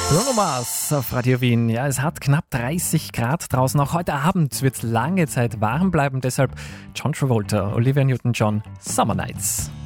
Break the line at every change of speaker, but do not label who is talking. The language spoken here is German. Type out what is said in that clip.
Bruno Mars auf Radio Wien. Ja, es hat knapp 30 Grad draußen. Auch heute Abend wird es lange Zeit warm bleiben. Deshalb John Travolta, Olivia Newton-John, Summer Nights.